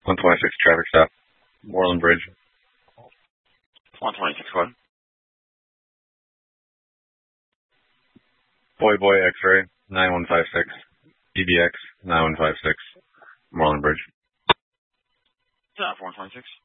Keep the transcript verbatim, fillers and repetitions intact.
one twenty-six traffic stop, Moreland Bridge. one twenty-six, what? Boy Boy X-ray, nine one five six. D B X, nine one five six, Moreland Bridge. Yeah, for one twenty-six.